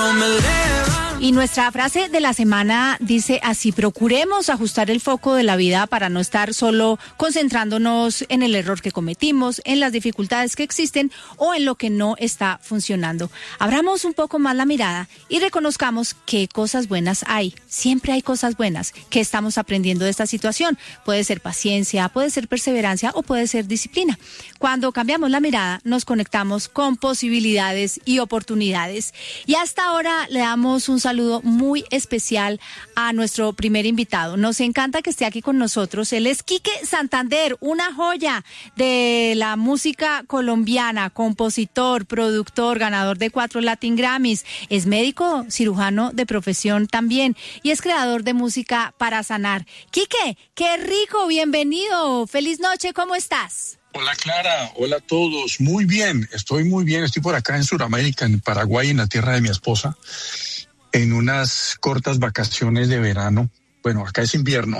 Y nuestra frase de la semana dice así: procuremos ajustar el foco de la vida para no estar solo concentrándonos en el error que cometimos, en las dificultades que existen o en lo que no está funcionando. Abramos un poco más la mirada y reconozcamos qué cosas buenas hay. Siempre hay cosas buenas que estamos aprendiendo de esta situación. Puede ser paciencia, puede ser perseverancia o puede ser disciplina. Cuando cambiamos la mirada, nos conectamos con posibilidades y oportunidades. Y hasta ahora le damos un saludo muy especial a nuestro primer invitado. Nos encanta que esté aquí con nosotros. Él es Quique Santander, una joya de la música colombiana, compositor, productor, ganador de 4 Latin Grammys. Es médico, cirujano de profesión también y es creador de música para sanar. Quique, qué rico, bienvenido. Feliz noche, ¿cómo estás? Hola Clara, hola a todos. Muy bien, estoy muy bien. Estoy por acá en Sudamérica, en Paraguay, en la tierra de mi esposa, en unas cortas vacaciones de verano. Bueno, acá es invierno,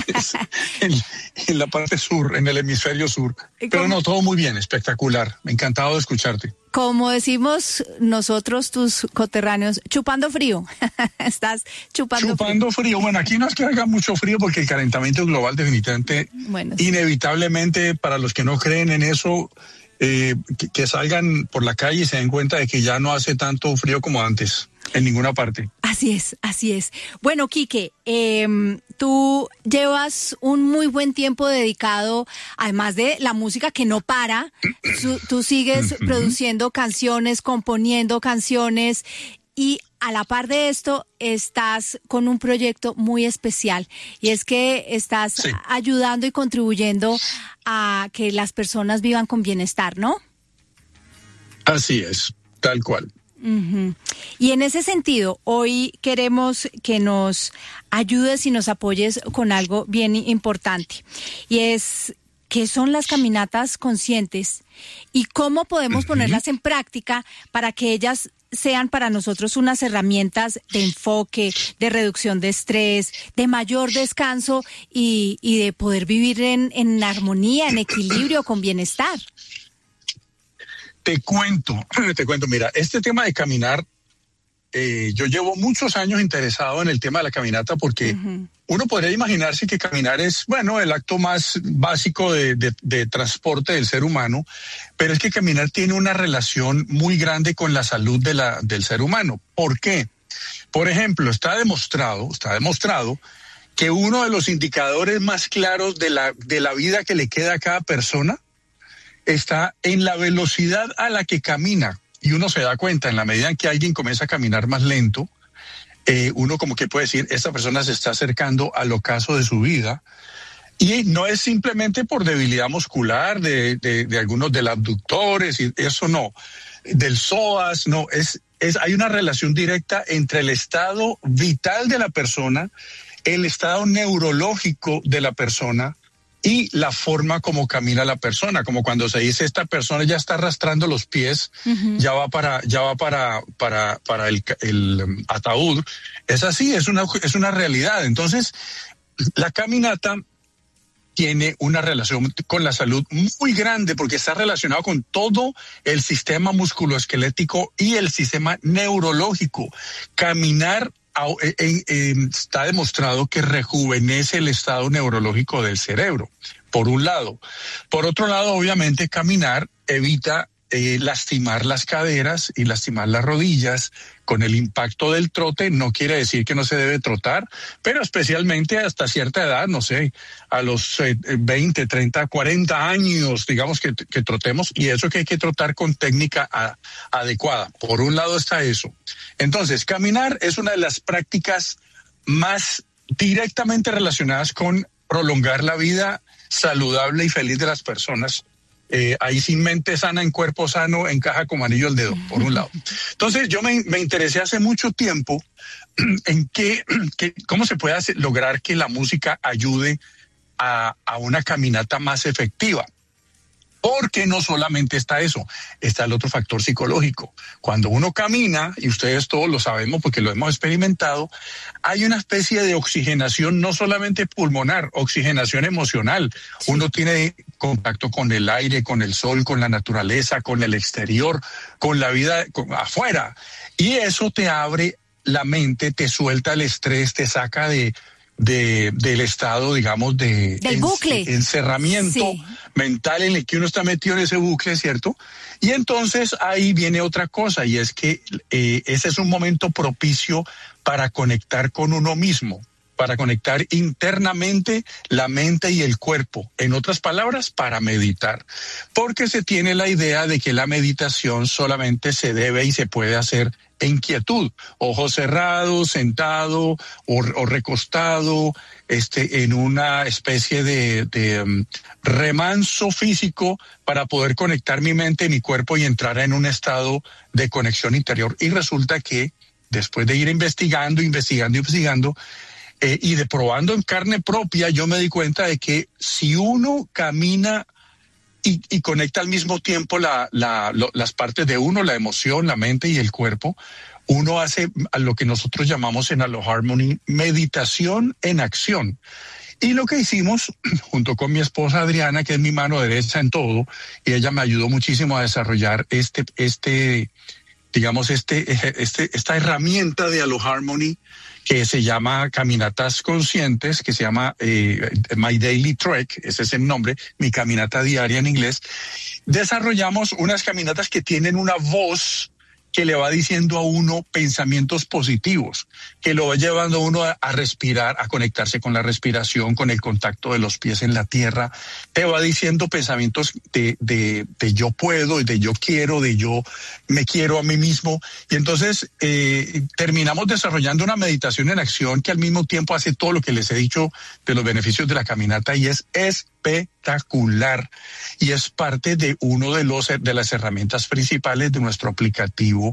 en la parte sur, en el hemisferio sur. Pero no, todo muy bien, espectacular. Encantado de escucharte. Como decimos nosotros, tus coterráneos, chupando frío. Estás chupando frío. Bueno, aquí no es que haga mucho frío porque el calentamiento global definitivamente, inevitablemente, para los que no creen en eso, que salgan por la calle y se den cuenta de que ya no hace tanto frío como antes. En ninguna parte. Así es. Bueno, Quique, tú llevas un muy buen tiempo dedicado, además de la música que no para, tú sigues produciendo canciones, componiendo canciones y a la par de esto estás con un proyecto muy especial y es que estás ayudando y contribuyendo a que las personas vivan con bienestar, ¿no? Así es, tal cual. Uh-huh. Y en ese sentido, hoy queremos que nos ayudes y nos apoyes con algo bien importante, y es qué son las caminatas conscientes y cómo podemos ponerlas en práctica para que ellas sean para nosotros unas herramientas de enfoque, de reducción de estrés, de mayor descanso y de poder vivir en armonía, en equilibrio, con bienestar. Te cuento, mira, este tema de caminar, yo llevo muchos años interesado en el tema de la caminata porque uno podría imaginarse que caminar es, bueno, el acto más básico de transporte del ser humano, pero es que caminar tiene una relación muy grande con la salud del ser humano. ¿Por qué? Por ejemplo, está demostrado que uno de los indicadores más claros de la vida que le queda a cada persona está en la velocidad a la que camina. Y uno se da cuenta, en la medida en que alguien comienza a caminar más lento, uno como que puede decir, esta persona se está acercando al ocaso de su vida. Y no es simplemente por debilidad muscular de algunos del abductores, y eso no, del psoas, no, hay una relación directa entre el estado vital de la persona, el estado neurológico de la persona, y la forma como camina la persona, como cuando se dice esta persona ya está arrastrando los pies, ya va para el ataúd. Es así, es una realidad. Entonces, la caminata tiene una relación con la salud muy grande porque está relacionado con todo el sistema musculoesquelético y el sistema neurológico. Caminar está demostrado que rejuvenece el estado neurológico del cerebro, por un lado. Por otro lado, obviamente, caminar evita lastimar las caderas y lastimar las rodillas con el impacto del trote. No quiere decir que no se debe trotar, pero especialmente hasta cierta edad, no sé, a los 20, 30, 40 años, digamos que trotemos, y eso que hay que trotar con técnica adecuada. Por un lado está eso. Entonces, caminar es una de las prácticas más directamente relacionadas con prolongar la vida saludable y feliz de las personas. Ahí sin mente sana, en cuerpo sano, encaja como anillo al dedo, por un lado. Entonces yo me interesé hace mucho tiempo en cómo se puede lograr que la música ayude a una caminata más efectiva. Porque no solamente está eso, está el otro factor psicológico. Cuando uno camina, y ustedes todos lo sabemos porque lo hemos experimentado, hay una especie de oxigenación no solamente pulmonar, oxigenación emocional. Sí. Uno tiene contacto con el aire, con el sol, con la naturaleza, con el exterior, con la vida afuera. Y eso te abre la mente, te suelta el estrés, te saca del estado, digamos, del bucle, encerramiento sí. mental en el que uno está metido en ese bucle, ¿cierto? Y entonces ahí viene otra cosa, y es que ese es un momento propicio para conectar con uno mismo, para conectar internamente la mente y el cuerpo. En otras palabras, para meditar. Porque se tiene la idea de que la meditación solamente se debe y se puede hacer en quietud, ojos cerrados, sentado o recostado, en una especie de remanso físico para poder conectar mi mente y mi cuerpo y entrar en un estado de conexión interior. Y resulta que después de ir investigando y de probando en carne propia, yo me di cuenta de que si uno camina y conecta al mismo tiempo las partes de uno, la emoción, la mente y el cuerpo, uno hace a lo que nosotros llamamos en Aloha Harmony meditación en acción. Y lo que hicimos, junto con mi esposa Adriana, que es mi mano derecha en todo, y ella me ayudó muchísimo a desarrollar esta herramienta de Aloha Harmony, que se llama Caminatas Conscientes, que se llama My Daily Trek, ese es el nombre, mi caminata diaria en inglés. Desarrollamos unas caminatas que tienen una voz que le va diciendo a uno pensamientos positivos, que lo va llevando a uno a respirar, a conectarse con la respiración, con el contacto de los pies en la tierra. Te va diciendo pensamientos de yo puedo, de yo quiero, de yo me quiero a mí mismo. Y entonces terminamos desarrollando una meditación en acción que al mismo tiempo hace todo lo que les he dicho de los beneficios de la caminata, y es espectacular, y es parte de uno de las herramientas principales de nuestro aplicativo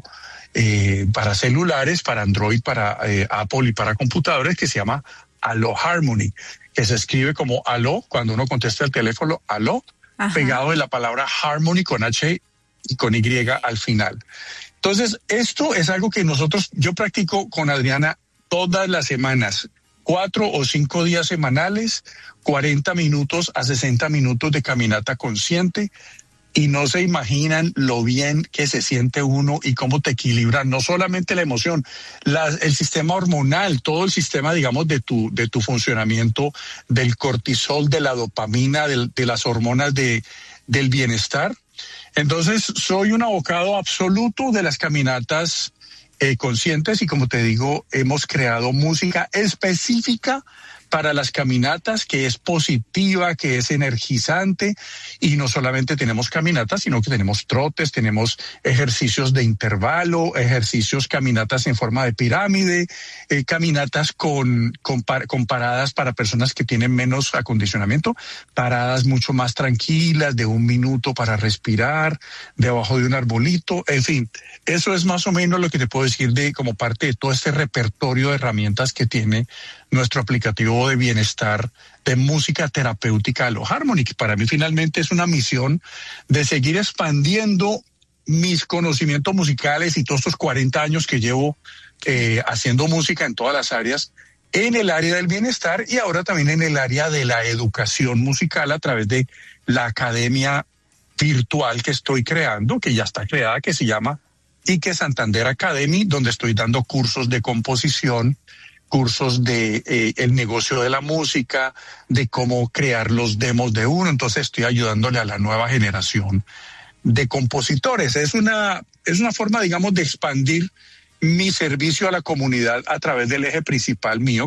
para celulares, para Android, para Apple y para computadores, que se llama Aloha Harmony, que se escribe como aló, cuando uno contesta el teléfono, aló, ajá, pegado de la palabra harmony con H y con Y al final. Entonces, esto es algo que yo practico con Adriana todas las semanas, 4 o 5 días semanales, 40 minutos a 60 minutos de caminata consciente, y no se imaginan lo bien que se siente uno y cómo te equilibra no solamente la emoción, el sistema hormonal, todo el sistema, digamos, de tu funcionamiento, del cortisol, de la dopamina, de las hormonas del bienestar. Entonces, soy un abocado absoluto de las caminatas conscientes, y como te digo, hemos creado música específica para las caminatas, que es positiva, que es energizante, y no solamente tenemos caminatas, sino que tenemos trotes, tenemos ejercicios de intervalo, caminatas en forma de pirámide, caminatas con paradas para personas que tienen menos acondicionamiento, paradas mucho más tranquilas, de 1 minuto para respirar, debajo de un arbolito, en fin, eso es más o menos lo que te puedo decir como parte de todo este repertorio de herramientas que tiene nuestro aplicativo de bienestar de música terapéutica Aloha Harmony, que para mí finalmente es una misión de seguir expandiendo mis conocimientos musicales y todos estos 40 años que llevo haciendo música en todas las áreas, en el área del bienestar y ahora también en el área de la educación musical a través de la academia virtual que estoy creando, que ya está creada, que se llama Ike Santander Academy, donde estoy dando cursos de composición, cursos de el negocio de la música, de cómo crear los demos de uno. Entonces estoy ayudándole a la nueva generación de compositores. Es una forma, digamos, de expandir mi servicio a la comunidad a través del eje principal mío,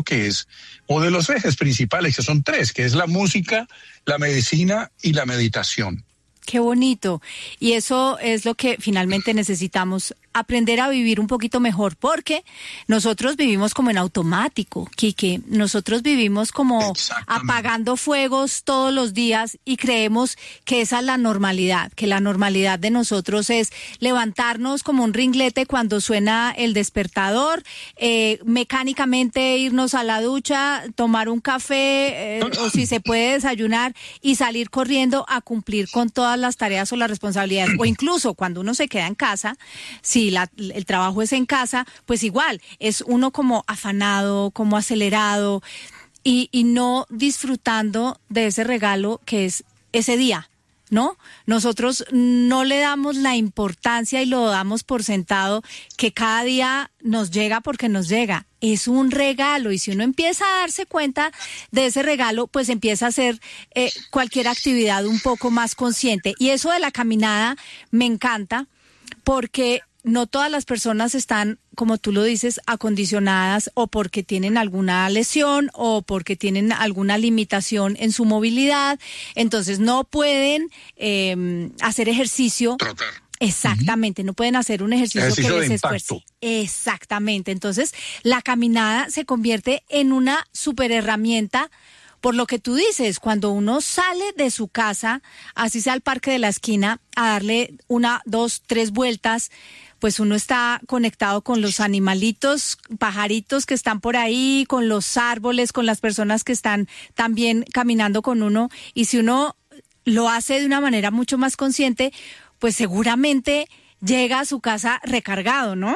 o de los ejes principales, que son 3, que es la música, la medicina y la meditación. Qué bonito. Y eso es lo que finalmente necesitamos aprender a vivir un poquito mejor, porque nosotros vivimos como en automático, Quique. Nosotros vivimos como apagando fuegos todos los días y creemos que esa es la normalidad, que la normalidad de nosotros es levantarnos como un ringlete cuando suena el despertador, mecánicamente irnos a la ducha, tomar un café o si se puede desayunar y salir corriendo a cumplir con todas las tareas o las responsabilidades. O incluso cuando uno se queda en casa, si el trabajo es en casa, pues igual, es uno como afanado, como acelerado y no disfrutando de ese regalo que es ese día, ¿no? Nosotros no le damos la importancia y lo damos por sentado que cada día nos llega porque nos llega. Es un regalo y si uno empieza a darse cuenta de ese regalo, pues empieza a hacer cualquier actividad un poco más consciente. Y eso de la caminada me encanta porque no todas las personas están, como tú lo dices, acondicionadas o porque tienen alguna lesión o porque tienen alguna limitación en su movilidad. Entonces no pueden hacer ejercicio. Trotar. Exactamente, no pueden hacer un ejercicio que les esfuerce. Exactamente. Entonces la caminada se convierte en una super herramienta. Por lo que tú dices, cuando uno sale de su casa, así sea al parque de la esquina, a darle 1, 2, 3 vueltas, pues uno está conectado con los animalitos, pajaritos que están por ahí, con los árboles, con las personas que están también caminando con uno. Y si uno lo hace de una manera mucho más consciente, pues seguramente llega a su casa recargado, ¿no?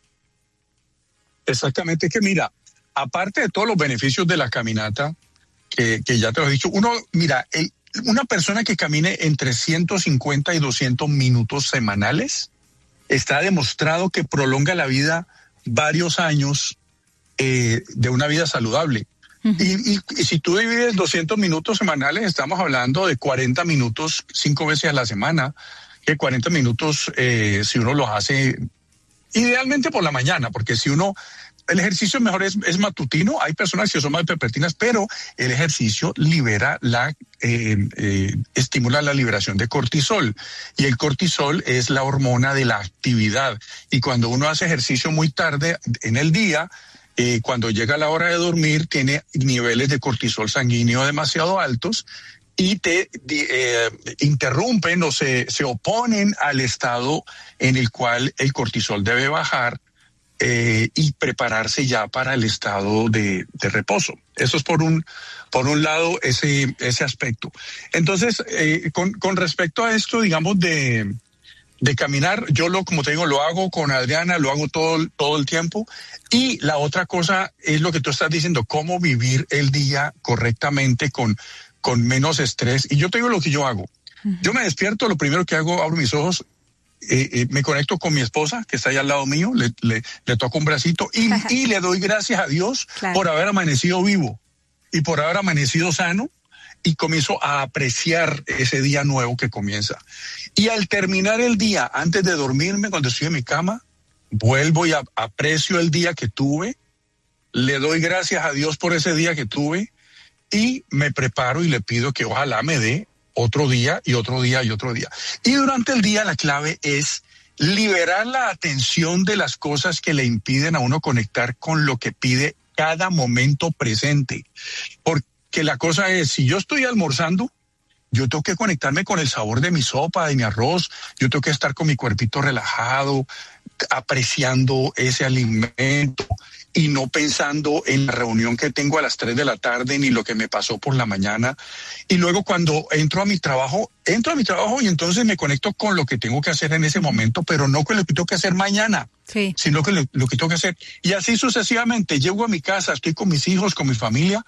Exactamente, que mira, aparte de todos los beneficios de la caminata, que ya te lo he dicho, una persona que camine entre 150 y 200 minutos semanales, está demostrado que prolonga la vida varios años de una vida saludable. Y si tú divides 200 minutos semanales, estamos hablando de 40 minutos 5 veces a la semana, que 40 minutos si uno los hace idealmente por la mañana, porque el ejercicio mejor es matutino. Hay personas que son más vespertinas, pero el ejercicio estimula la liberación de cortisol. Y el cortisol es la hormona de la actividad. Y cuando uno hace ejercicio muy tarde en el día, cuando llega la hora de dormir, tiene niveles de cortisol sanguíneo demasiado altos y te interrumpen o se oponen al estado en el cual el cortisol debe bajar. Y prepararse ya para el estado de reposo. Eso es por un lado ese aspecto. Entonces, con respecto a esto, digamos, de caminar, como te digo, lo hago con Adriana, lo hago todo el tiempo. Y la otra cosa es lo que tú estás diciendo, cómo vivir el día correctamente con menos estrés. Y yo te digo lo que yo hago. Yo me despierto, lo primero que hago, abro mis ojos, me conecto con mi esposa que está ahí al lado mío, le toco un bracito y le doy gracias a Dios por haber amanecido vivo y por haber amanecido sano, y comienzo a apreciar ese día nuevo que comienza. Y al terminar el día, antes de dormirme, cuando estoy en mi cama, vuelvo y aprecio el día que tuve, le doy gracias a Dios por ese día que tuve y me preparo y le pido que ojalá me dé otro día y otro día y otro día. Y durante el día la clave es liberar la atención de las cosas que le impiden a uno conectar con lo que pide cada momento presente. Porque la cosa es, si yo estoy almorzando, yo tengo que conectarme con el sabor de mi sopa, de mi arroz, yo tengo que estar con mi cuerpito relajado, apreciando ese alimento y no pensando en la reunión que tengo a las 3 de la tarde ni lo que me pasó por la mañana. Y luego cuando entro a mi trabajo y entonces me conecto con lo que tengo que hacer en ese momento, pero no con lo que tengo que hacer mañana, sino con lo que tengo que hacer. Y así sucesivamente, llego a mi casa, estoy con mis hijos, con mi familia,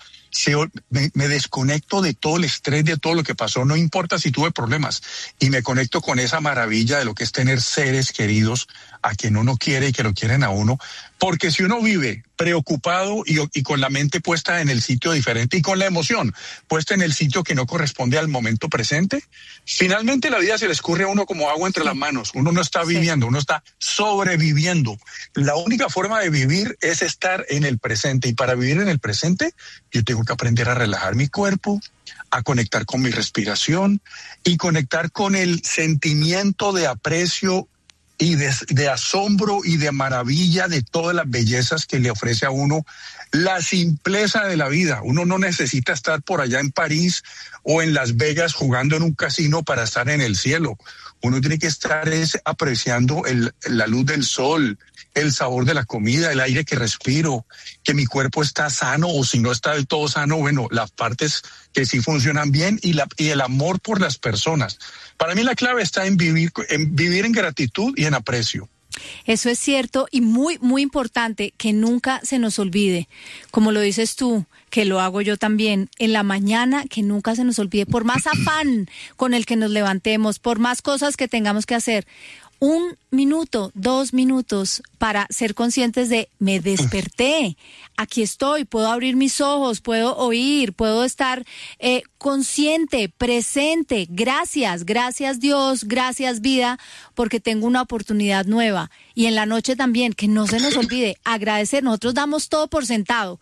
me desconecto de todo el estrés, de todo lo que pasó, no importa si tuve problemas, y me conecto con esa maravilla de lo que es tener seres queridos a quien uno quiere y que lo quieren a uno, porque si uno vive preocupado y con la mente puesta en el sitio diferente y con la emoción puesta en el sitio que no corresponde al momento presente, finalmente la vida se le escurre a uno como agua entre las manos. Uno no está viviendo, uno está sobreviviendo. La única forma de vivir es estar en el presente, y para vivir en el presente yo tengo que aprender a relajar mi cuerpo, a conectar con mi respiración y conectar con el sentimiento de aprecio y de asombro y de maravilla de todas las bellezas que le ofrece a uno la simpleza de la vida. Uno no necesita estar por allá en París o en Las Vegas jugando en un casino para estar en el cielo. Uno tiene que estar apreciando la luz del sol, el sabor de la comida, el aire que respiro, que mi cuerpo está sano, o si no está del todo sano, bueno, las partes que sí funcionan bien y el amor por las personas. Para mí la clave está en vivir en gratitud y en aprecio. Eso es cierto y muy, muy importante que nunca se nos olvide, como lo dices tú, que lo hago yo también, en la mañana que nunca se nos olvide, por más afán con el que nos levantemos, por más cosas que tengamos que hacer, 1 minuto, 2 minutos para ser conscientes de me desperté, aquí estoy, puedo abrir mis ojos, puedo oír, puedo estar consciente, presente, gracias Dios, gracias vida, porque tengo una oportunidad nueva. Y en la noche también, que no se nos olvide, agradecer. Nosotros damos todo por sentado.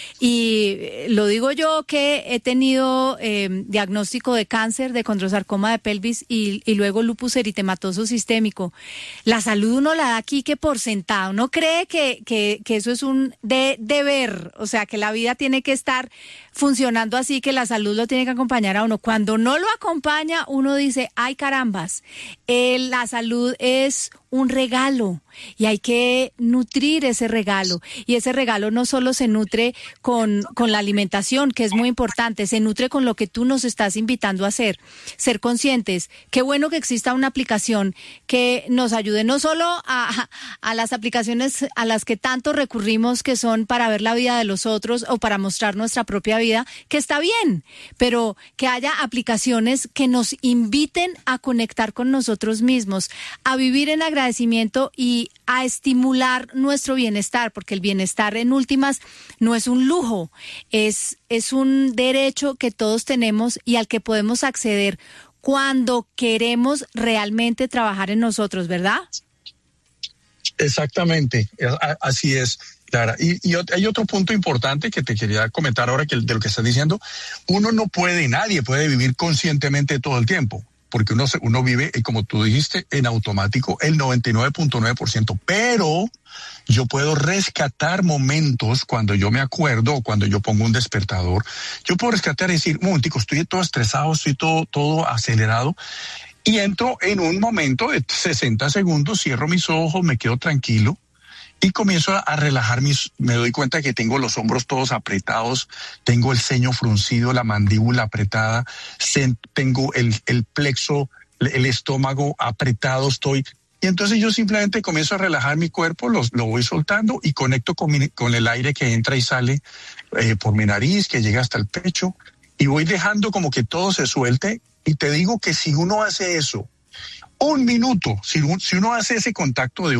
Y lo digo yo que he tenido diagnóstico de cáncer, de condrosarcoma de pelvis y luego lupus eritematoso sistémico. La salud uno la da aquí que por sentado. Uno cree que eso es un deber, o sea, que la vida tiene que estar funcionando así, que la salud lo tiene que acompañar a uno. Cuando no lo acompaña, uno dice, ay carambas, la salud es un regalo y hay que nutrir ese regalo. Y ese regalo no solo se nutre con la alimentación, que es muy importante, se nutre con lo que tú nos estás invitando a hacer, ser conscientes. Qué bueno que exista una aplicación que nos ayude no solo a las aplicaciones a las que tanto recurrimos, que son para ver la vida de los otros o para mostrar nuestra propia vida, que está bien, pero que haya aplicaciones que nos inviten a conectar con nosotros mismos, a vivir en agradecimiento y a estimular nuestro bienestar, porque el bienestar en últimas no es un lujo, es un derecho que todos tenemos y al que podemos acceder cuando queremos realmente trabajar en nosotros, ¿verdad? Exactamente, así es, Clara. Y hay otro punto importante que te quería comentar ahora de lo que estás diciendo. Nadie puede vivir conscientemente todo el tiempo, porque uno vive, como tú dijiste, en automático el 99.9%, pero yo puedo rescatar momentos cuando yo me acuerdo o cuando yo pongo un despertador. Yo puedo rescatar y decir, un momentico, estoy todo estresado, estoy todo acelerado, y entro en un momento de 60 segundos, cierro mis ojos, me quedo tranquilo y comienzo a relajar me doy cuenta que tengo los hombros todos apretados, tengo el ceño fruncido, la mandíbula apretada, tengo el plexo, el estómago apretado estoy. Y entonces yo simplemente comienzo a relajar mi cuerpo, lo voy soltando y conecto con el aire que entra y sale por mi nariz, que llega hasta el pecho, y voy dejando como que todo se suelte. Y te digo que si uno hace eso, 1 minuto, si uno hace ese contacto de